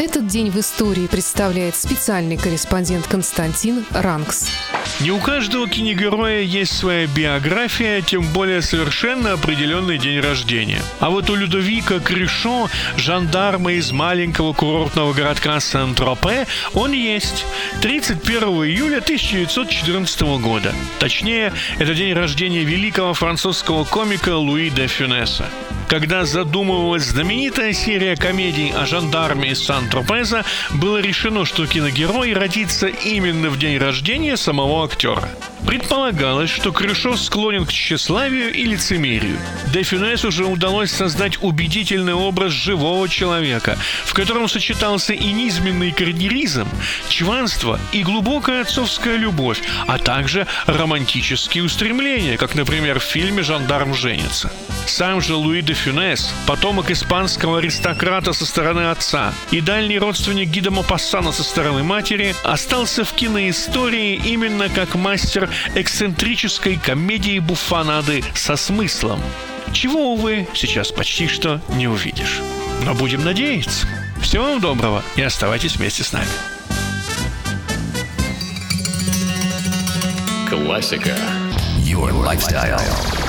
Этот день в истории представляет специальный корреспондент Константин Ранкс. Не у каждого киногероя есть своя биография, тем более совершенно определенный день рождения. А вот у Людовика Крюшо, жандарма из маленького курортного городка Сен-Тропе, он есть. 31 июля 1914 года. Точнее, это день рождения великого французского комика Луи де Фюнеса. Когда задумывалась знаменитая серия комедий о жандарме из Сан-Тропеза, было решено, что киногерой родится именно в день рождения самого актера. Предполагалось, что Крюшо склонен к тщеславию и лицемерию. Де Фюнесу уже удалось создать убедительный образ живого человека, в котором сочетался и низменный карьеризм, чванство и глубокая отцовская любовь, а также романтические устремления, как, например, в фильме «Жандарм женится». Сам же Луи де Фюнес, потомок испанского аристократа со стороны отца и дальний родственник Ги де Мопассана со стороны матери, остался в киноистории именно как мастер эксцентрической комедии-буфонады со смыслом, чего, увы, сейчас почти что не увидишь. Но будем надеяться. Всего вам доброго и оставайтесь вместе с нами. Классика. Your lifestyle.